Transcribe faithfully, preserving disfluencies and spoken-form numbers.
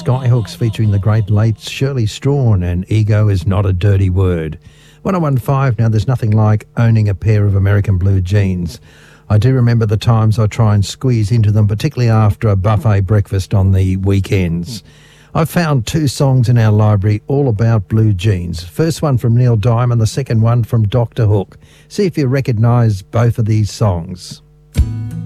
Skyhooks featuring the great late Shirley Strawn and Ego Is Not a Dirty Word. one oh one point five, now there's nothing like owning a pair of American blue jeans. I do remember the times I try and squeeze into them, particularly after a buffet breakfast on the weekends. I've found two songs in our library all about blue jeans. First one from Neil Diamond, the second one from Doctor Hook. See if you recognise both of these songs.